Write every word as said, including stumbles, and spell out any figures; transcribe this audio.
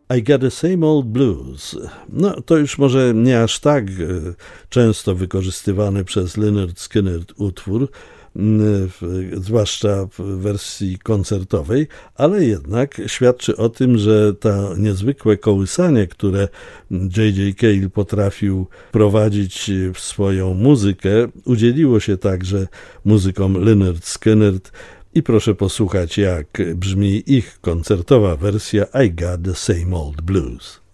I Got the Same Old Blues. No, to już może nie aż tak często wykorzystywany przez Lynyrd Skynyrd utwór, zwłaszcza w wersji koncertowej, ale jednak świadczy o tym, że to niezwykłe kołysanie, które J J. Cale potrafił prowadzić w swoją muzykę, udzieliło się także muzykom Lynyrd Skynyrd. I proszę posłuchać, jak brzmi ich koncertowa wersja I Got the Same Old Blues.